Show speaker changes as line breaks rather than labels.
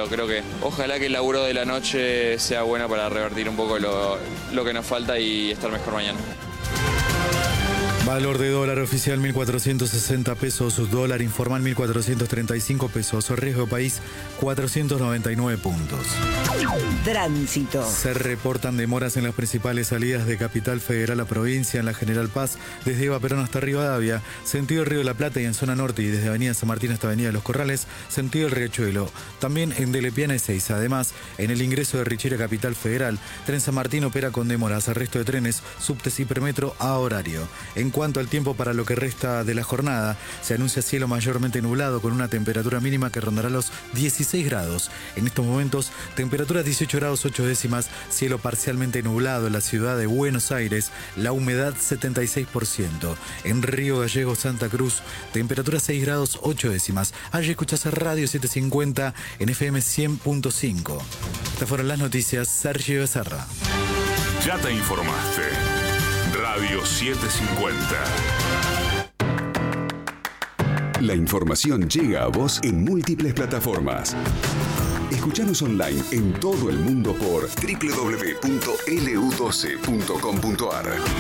complicado. Creo que ojalá que el laburo de la noche sea bueno para revertir un poco lo que nos falta y estar mejor mañana.
Valor de dólar oficial 1.460 pesos, dólar informal 1.435 pesos, riesgo país 499 puntos.
Tránsito.
Se reportan demoras en las principales salidas de Capital Federal a provincia, en la General Paz, desde Eva Perón hasta Rivadavia, sentido Río de la Plata y en zona norte y desde Avenida San Martín hasta Avenida Los Corrales, sentido el Riachuelo. También en Delepiana y Ezeiza. Además, en el ingreso de Richiri a Capital Federal, Tren San Martín opera con demoras al resto de trenes, subtes y hipermetro a horario. En cuanto al tiempo para lo que resta de la jornada, se anuncia cielo mayormente nublado con una temperatura mínima que rondará los 16 grados. En estos momentos, temperatura 18 grados 8 décimas, cielo parcialmente nublado en la ciudad de Buenos Aires, la humedad 76%. En Río Gallegos, Santa Cruz, temperatura 6 grados 8 décimas. Allí escuchás a Radio 750 en FM 100.5. Estas fueron las noticias. Sergio Becerra.
Ya te informaste. Radio 750.
La información llega a vos en múltiples plataformas. Escuchanos online en todo el mundo por www.lu12.com.ar.